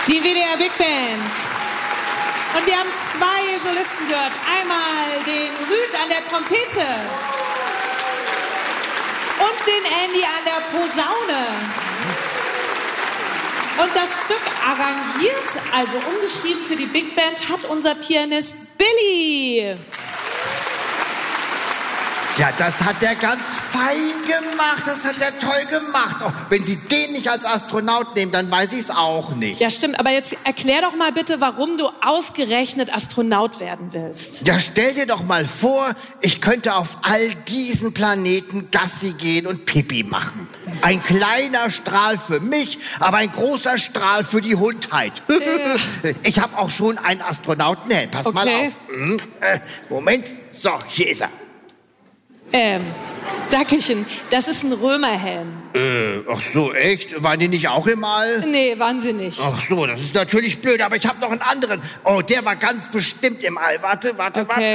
Die WDR Big Band. Und wir haben zwei Solisten gehört. Einmal den Rüd an der Trompete und den Andy an der Posaune. Und das Stück arrangiert, also umgeschrieben für die Big Band, hat unser Pianist Billy. Ja, das hat er ganz fein gemacht, das hat er toll gemacht. Oh, wenn Sie den nicht als Astronaut nehmen, dann weiß ich es auch nicht. Ja, stimmt, aber jetzt erklär doch mal bitte, warum du ausgerechnet Astronaut werden willst. Ja, stell dir doch mal vor, ich könnte auf all diesen Planeten Gassi gehen und Pipi machen. Ein kleiner Strahl für mich, aber ein großer Strahl für die Hundheit. Ich habe auch schon einen Astronautenhelm. Pass mal auf. Moment. So, hier ist er. Dackelchen, das ist ein Römerhelm. Ach so, echt? Waren die nicht auch im All? Nee, waren sie nicht. Ach so, das ist natürlich blöd, aber ich habe noch einen anderen. Oh, der war ganz bestimmt im All. Warte.